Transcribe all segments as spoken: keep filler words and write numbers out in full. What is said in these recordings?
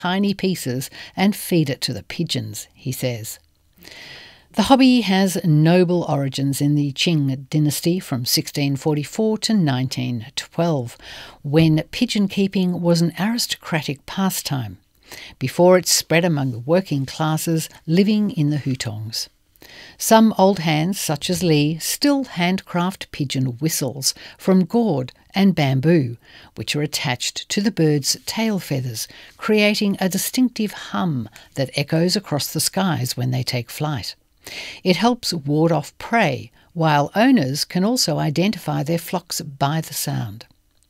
tiny pieces and feed it to the pigeons, he says. The hobby has noble origins in the Qing dynasty from sixteen forty-four to nineteen twelve, when pigeon keeping was an aristocratic pastime, before it spread among the working classes living in the hutongs. Some old hands, such as Li, still handcraft pigeon whistles from gourd and bamboo, which are attached to the bird's tail feathers, creating a distinctive hum that echoes across the skies when they take flight. It helps ward off prey, while owners can also identify their flocks by the sound.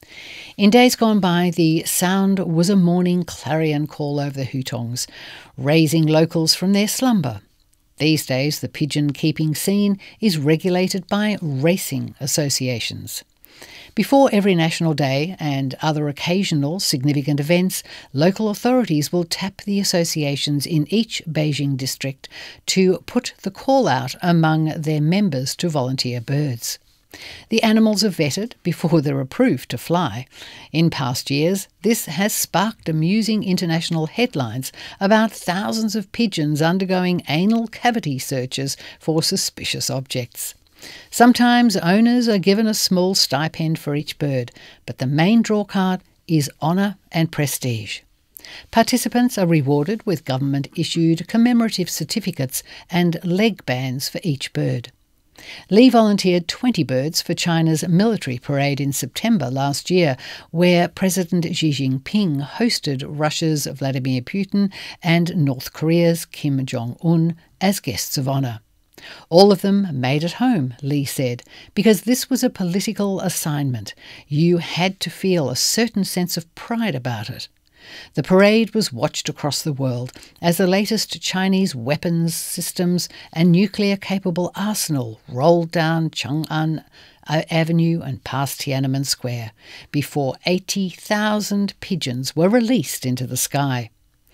In days gone by, the sound was a morning clarion call over the hutongs, raising locals from their slumber. These days, the pigeon-keeping scene is regulated by racing associations. Before every National Day and other occasional significant events, local authorities will tap the associations in each Beijing district to put the call out among their members to volunteer birds. The animals are vetted before they're approved to fly. In past years, this has sparked amusing international headlines about thousands of pigeons undergoing anal cavity searches for suspicious objects. Sometimes owners are given a small stipend for each bird, but the main drawcard is honour and prestige. Participants are rewarded with government-issued commemorative certificates and leg bands for each bird. Li volunteered twenty birds for China's military parade in September last year, where President Xi Jinping hosted Russia's Vladimir Putin and North Korea's Kim Jong-un as guests of honour. All of them made at home, Li said, because this was a political assignment. You had to feel a certain sense of pride about it. The parade was watched across the world as the latest Chinese weapons systems and nuclear-capable arsenal rolled down Chang'an Avenue and past Tiananmen Square before eighty thousand pigeons were released into the sky.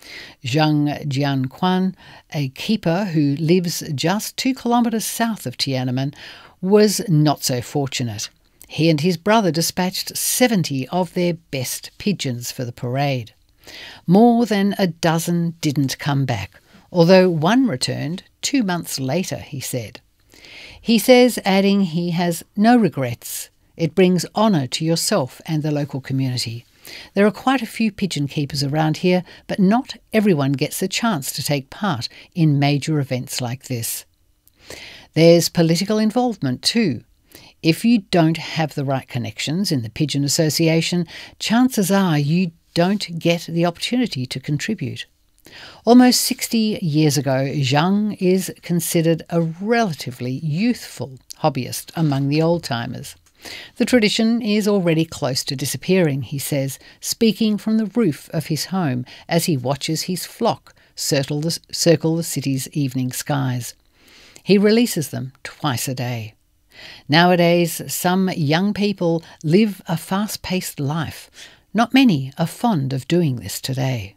Zhang Jianquan, a keeper who lives just two kilometres south of Tiananmen, was not so fortunate. He and his brother dispatched seventy of their best pigeons for the parade. More than a dozen didn't come back, although one returned two months later, he said. He says, adding he has no regrets. It brings honour to yourself and the local community. There are quite a few pigeon keepers around here, but not everyone gets a chance to take part in major events like this. There's political involvement too. If you don't have the right connections in the Pigeon Association, chances are you don't get the opportunity to contribute. Almost sixty years ago, Zhang is considered a relatively youthful hobbyist among the old-timers. The tradition is already close to disappearing, he says, speaking from the roof of his home as he watches his flock circle the, circle the city's evening skies. He releases them twice a day. Nowadays, some young people live a fast-paced life. Not many are fond of doing this today.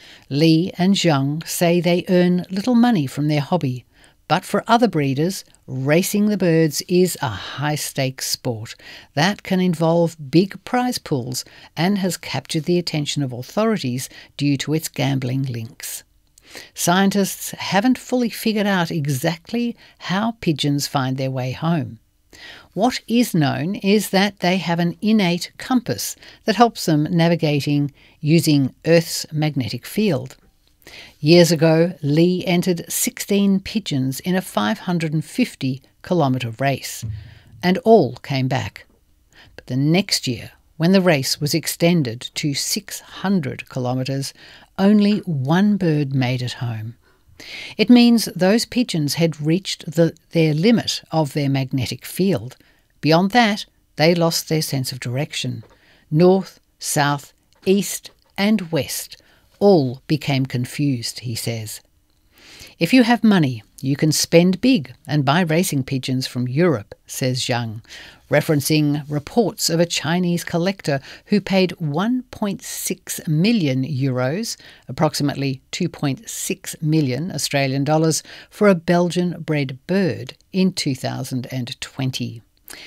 Li and Zhang say they earn little money from their hobby, but for other breeders, racing the birds is a high-stakes sport that can involve big prize pools and has captured the attention of authorities due to its gambling links. Scientists haven't fully figured out exactly how pigeons find their way home. What is known is that they have an innate compass that helps them navigating using Earth's magnetic field. Years ago, Li entered sixteen pigeons in a five hundred fifty kilometre race, and all came back. But the next year, when the race was extended to six hundred kilometres, only one bird made it home. It means those pigeons had reached the, their limit of their magnetic field. Beyond that, they lost their sense of direction. North, south, east and west all became confused, he says. If you have money, you can spend big and buy racing pigeons from Europe, says Zhang, referencing reports of a Chinese collector who paid one point six million euros, approximately two point six million Australian dollars, for a Belgian-bred bird in two thousand twenty.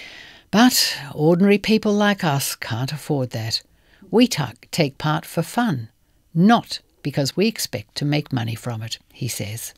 But ordinary people like us can't afford that. We ta- take part for fun, not because we expect to make money from it, he says.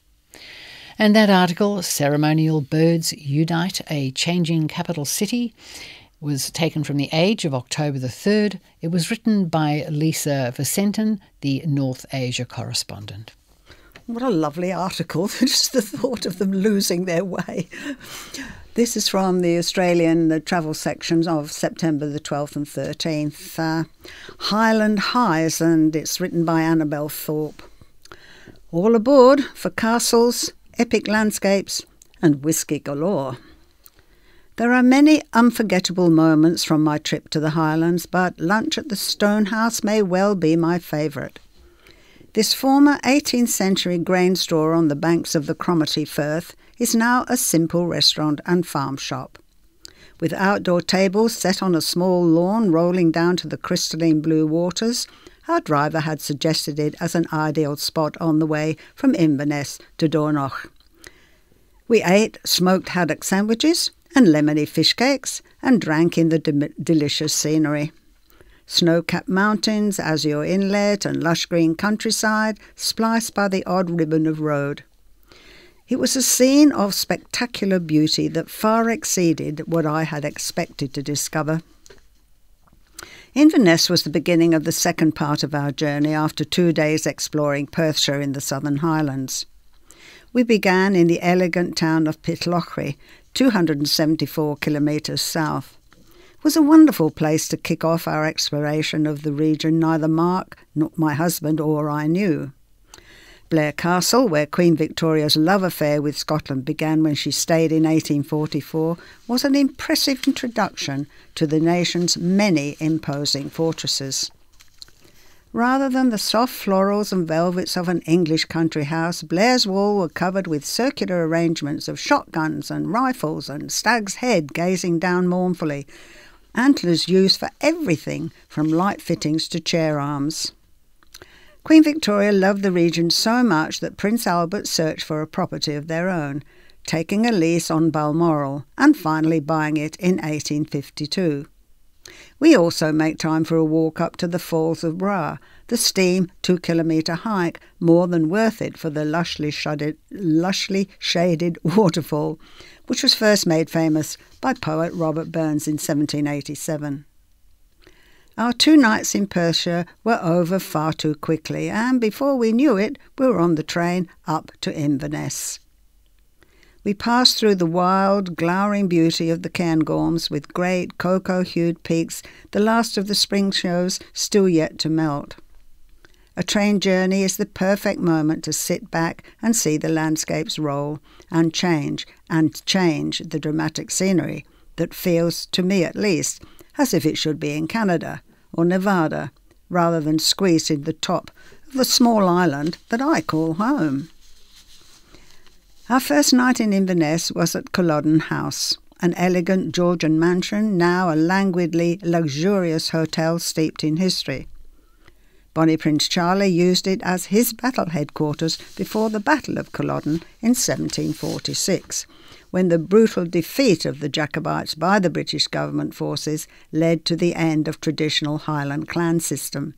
And that article, Ceremonial Birds Unite a Changing Capital City, was taken from The Age of October the third. It was written by Lisa Vicentin, the North Asia correspondent. What a lovely article. Just the thought of them losing their way. This is from the Australian the travel sections of September the twelfth and thirteenth. Uh, Highland Highs, and it's written by Annabel Thorpe. All aboard for castles, epic landscapes and whisky galore. There are many unforgettable moments from my trip to the Highlands, but lunch at the Stonehouse may well be my favourite. This former eighteenth century grain store on the banks of the Cromarty Firth is now a simple restaurant and farm shop. With outdoor tables set on a small lawn rolling down to the crystalline blue waters, our driver had suggested it as an ideal spot on the way from Inverness to Dornoch. We ate smoked haddock sandwiches and lemony fish cakes and drank in the de- delicious scenery. Snow-capped mountains, azure inlet and lush green countryside spliced by the odd ribbon of road. It was a scene of spectacular beauty that far exceeded what I had expected to discover. Inverness was the beginning of the second part of our journey after two days exploring Perthshire in the Southern Highlands. We began in the elegant town of Pitlochry, two hundred seventy-four kilometres south. It was a wonderful place to kick off our exploration of the region neither Mark, nor my husband, or I knew. Blair Castle, where Queen Victoria's love affair with Scotland began when she stayed in eighteen forty-four, was an impressive introduction to the nation's many imposing fortresses. Rather than the soft florals and velvets of an English country house, Blair's walls were covered with circular arrangements of shotguns and rifles and stag's head gazing down mournfully, antlers used for everything from light fittings to chair arms. Queen Victoria loved the region so much that Prince Albert searched for a property of their own, taking a lease on Balmoral and finally buying it in eighteen fifty-two. We also make time for a walk up to the Falls of Bra, the steep two-kilometre hike, more than worth it for the lushly shaded, lushly shaded waterfall, which was first made famous by poet Robert Burns in seventeen eighty-seven. Our two nights in Perthshire were over far too quickly, and before we knew it, we were on the train up to Inverness. We passed through the wild, glowering beauty of the Cairngorms with great cocoa-hued peaks, the last of the spring shows still yet to melt. A train journey is the perfect moment to sit back and see the landscapes roll and change, and change the dramatic scenery that feels, to me at least, as if it should be in Canada or Nevada, rather than squeezed in the top of the small island that I call home. Our first night in Inverness was at Culloden House, an elegant Georgian mansion, now a languidly luxurious hotel steeped in history. Bonnie Prince Charlie used it as his battle headquarters before the Battle of Culloden in seventeen forty-six, when the brutal defeat of the Jacobites by the British government forces led to the end of traditional Highland clan system.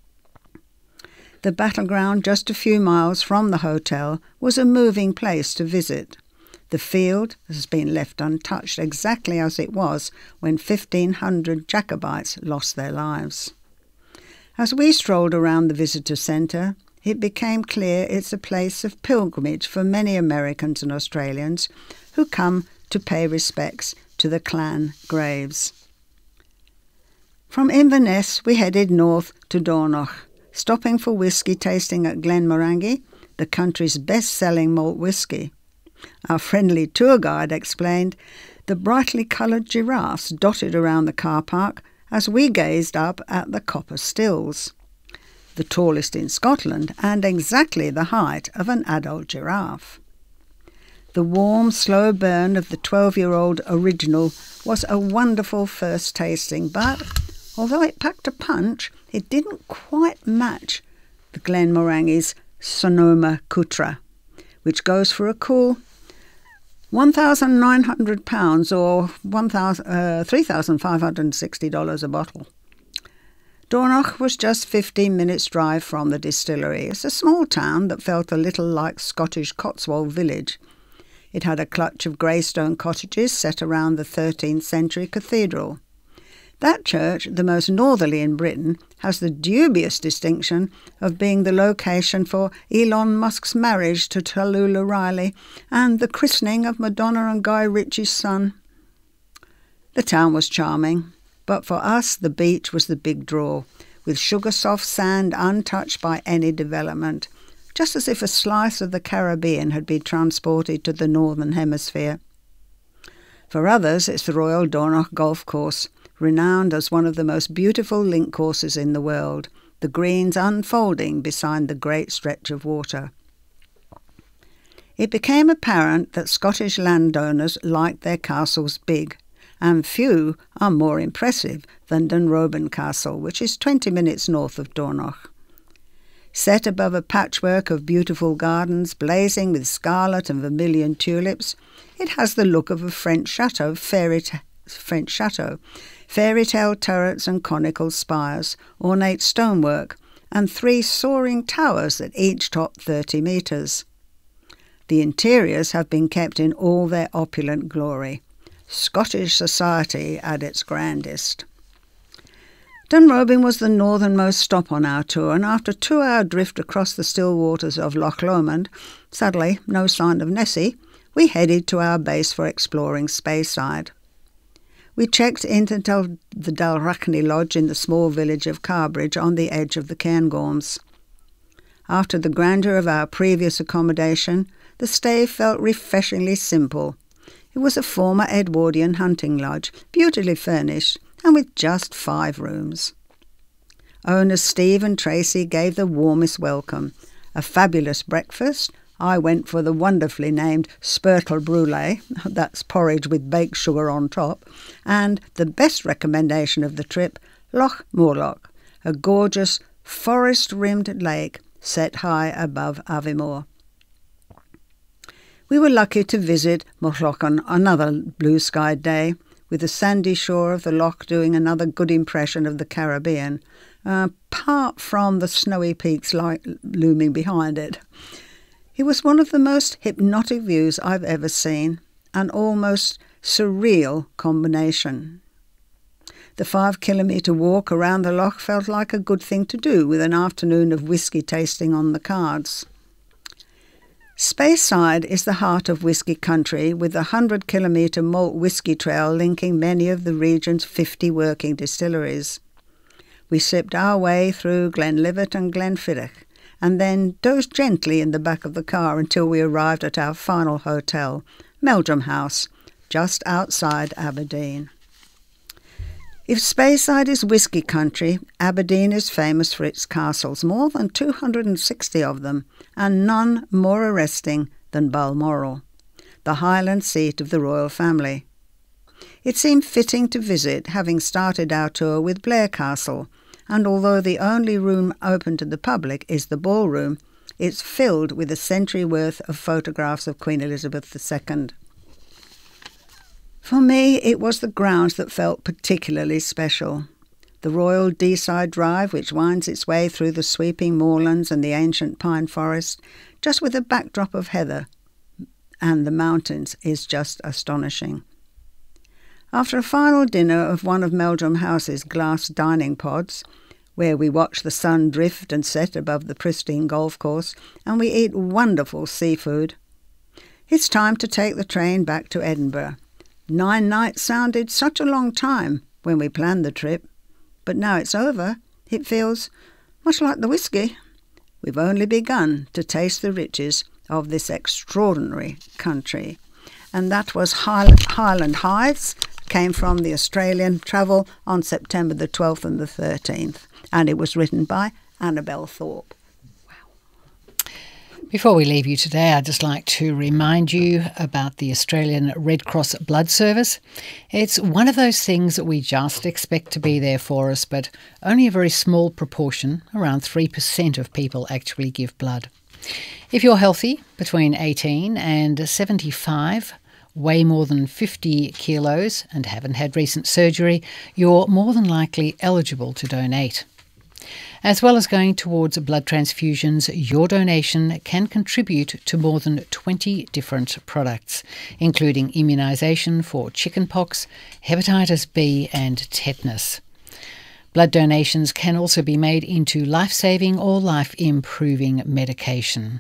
The battleground just a few miles from the hotel was a moving place to visit. The field has been left untouched exactly as it was when fifteen hundred Jacobites lost their lives. As we strolled around the visitor centre, it became clear it's a place of pilgrimage for many Americans and Australians who come to pay respects to the clan graves. From Inverness we headed north to Dornoch, stopping for whisky tasting at Glenmorangie, the country's best-selling malt whisky. Our friendly tour guide explained the brightly coloured giraffes dotted around the car park as we gazed up at the Copper Stills, the tallest in Scotland and exactly the height of an adult giraffe. The warm, slow burn of the twelve-year-old original was a wonderful first tasting, but although it packed a punch, it didn't quite match the Glenmorangie's Sonoma Cutra, which goes for a cool one thousand nine hundred pounds or three thousand five hundred sixty dollars a bottle. Dornoch was just fifteen minutes' drive from the distillery. It's a small town that felt a little like Scottish Cotswold village. It had a clutch of greystone cottages set around the thirteenth century cathedral. That church, the most northerly in Britain, has the dubious distinction of being the location for Elon Musk's marriage to Tallulah Riley and the christening of Madonna and Guy Ritchie's son. The town was charming, but for us the beach was the big draw, with sugar-soft sand untouched by any development, just as if a slice of the Caribbean had been transported to the Northern Hemisphere. For others, it's the Royal Dornoch Golf Course, renowned as one of the most beautiful link courses in the world, the greens unfolding beside the great stretch of water. It became apparent that Scottish landowners liked their castles big, and few are more impressive than Dunrobin Castle, which is twenty minutes north of Dornoch. Set above a patchwork of beautiful gardens blazing with scarlet and vermilion tulips, it has the look of a French chateau, fairy t- French chateau, fairy tale turrets and conical spires, ornate stonework, and three soaring towers that each top thirty metres. The interiors have been kept in all their opulent glory. Scottish society at its grandest. Dunrobin was the northernmost stop on our tour, and after a two-hour drift across the still waters of Loch Lomond, sadly no sign of Nessie, we headed to our base for exploring Speyside. We checked into Del- the Dalrachny Lodge in the small village of Carbridge on the edge of the Cairngorms. After the grandeur of our previous accommodation, the stay felt refreshingly simple. It was a former Edwardian hunting lodge, beautifully furnished, and with just five rooms. Owners Steve and Tracy gave the warmest welcome. A fabulous breakfast. I went for the wonderfully named Spurtle Brûlée, that's porridge with baked sugar on top, and the best recommendation of the trip, Loch Morlock, a gorgeous forest-rimmed lake set high above Aviemore. We were lucky to visit Morlock on another blue-skied day, with the sandy shore of the loch doing another good impression of the Caribbean, uh, apart from the snowy peaks like looming behind it. It was one of the most hypnotic views I've ever seen, an almost surreal combination. The five-kilometre walk around the loch felt like a good thing to do with an afternoon of whisky tasting on the cards. Speyside is the heart of whisky country, with the hundred-kilometre malt whisky trail linking many of the region's fifty working distilleries. We sipped our way through Glenlivet and Glenfiddich, and then dozed gently in the back of the car until we arrived at our final hotel, Meldrum House, just outside Aberdeen. If Speyside is whisky country, Aberdeen is famous for its castles, more than two hundred sixty of them, and none more arresting than Balmoral, the Highland seat of the royal family. It seemed fitting to visit, having started our tour with Blair Castle, and although the only room open to the public is the ballroom, it's filled with a century worth of photographs of Queen Elizabeth the Second. For me, it was the grounds that felt particularly special. The Royal Deeside Drive, which winds its way through the sweeping moorlands and the ancient pine forest, just with a backdrop of heather and the mountains, is just astonishing. After a final dinner of one of Meldrum House's glass dining pods, where we watch the sun drift and set above the pristine golf course, and we eat wonderful seafood, it's time to take the train back to Edinburgh. Nine nights sounded such a long time when we planned the trip, but now it's over, it feels much like the whisky. We've only begun to taste the riches of this extraordinary country. And that was Highland Hives, came from the Australian Travel on September the twelfth and the thirteenth, and it was written by Annabel Thorpe. Before we leave you today, I'd just like to remind you about the Australian Red Cross Blood Service. It's one of those things that we just expect to be there for us, but only a very small proportion, around three percent of people actually give blood. If you're healthy, between eighteen and seventy-five, weigh more than fifty kilos and haven't had recent surgery, you're more than likely eligible to donate. As well as going towards blood transfusions, your donation can contribute to more than twenty different products, including immunisation for chickenpox, hepatitis B and tetanus. Blood donations can also be made into life-saving or life-improving medication.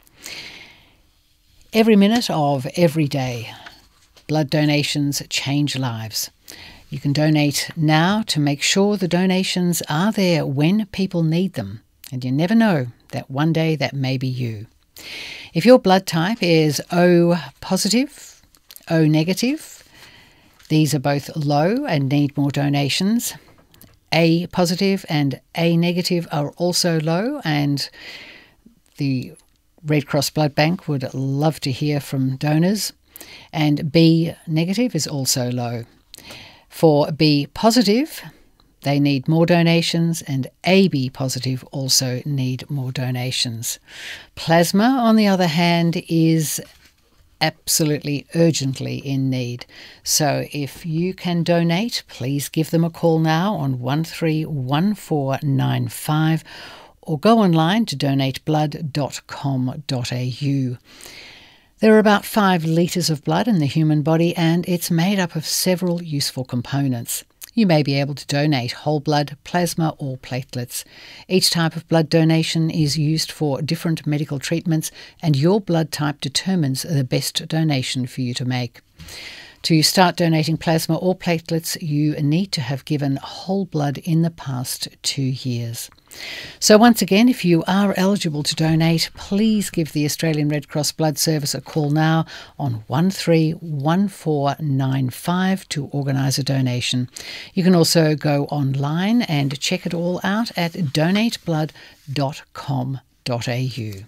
Every minute of every day, blood donations change lives. You can donate now to make sure the donations are there when people need them. And you never know that one day that may be you. If your blood type is O positive, O negative, these are both low and need more donations. A positive and A negative are also low, and the Red Cross Blood Bank would love to hear from donors. And B negative is also low. For B positive, they need more donations, and A B positive also need more donations. Plasma, on the other hand, is absolutely urgently in need. So if you can donate, please give them a call now on one three one four nine five or go online to donate blood dot com dot a u. There are about five litres of blood in the human body, and it's made up of several useful components. You may be able to donate whole blood, plasma or platelets. Each type of blood donation is used for different medical treatments, and your blood type determines the best donation for you to make. To start donating plasma or platelets, you need to have given whole blood in the past two years. So once again, if you are eligible to donate, please give the Australian Red Cross Blood Service a call now on one three one four nine five to organise a donation. You can also go online and check it all out at donate blood dot com dot a u.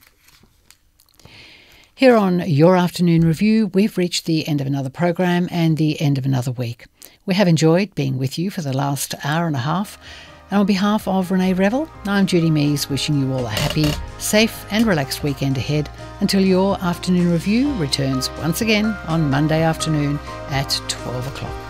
Here on Your Afternoon Review, we've reached the end of another program and the end of another week. We have enjoyed being with you for the last hour and a half. And on behalf of Renee Revel, I'm Judy Mees, wishing you all a happy, safe and relaxed weekend ahead until Your Afternoon Review returns once again on Monday afternoon at twelve o'clock.